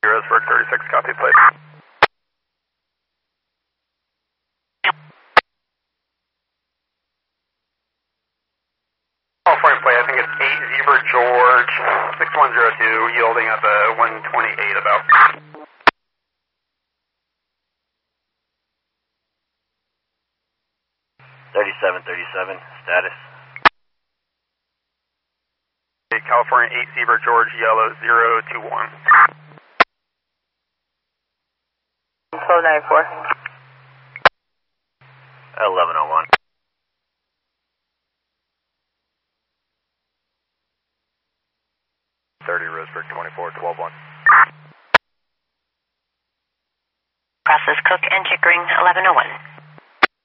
Roseburg 36, copy, please. California plate, I think it's 8 Zebra George, 6102, yielding up a 128 about. 3737, status. California 8 Zebra George, yellow 021. Flow 94. 1101. Roseburg 24, 12-1. Process Cook and Chickering 1101.